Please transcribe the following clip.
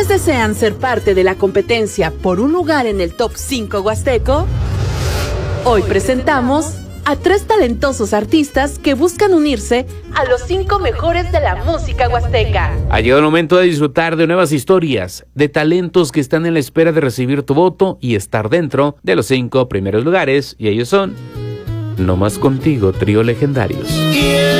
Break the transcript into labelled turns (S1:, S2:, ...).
S1: ustedes desean ser parte de la competencia por un lugar en el Top 5 Huasteco, hoy presentamos a 3 talentosos artistas que buscan unirse a los 5 mejores de la música huasteca.
S2: Ha llegado el momento de disfrutar de nuevas historias, de talentos que están en la espera de recibir tu voto y estar dentro de los 5 primeros lugares, y ellos son No Más Contigo, Trío Legendarios.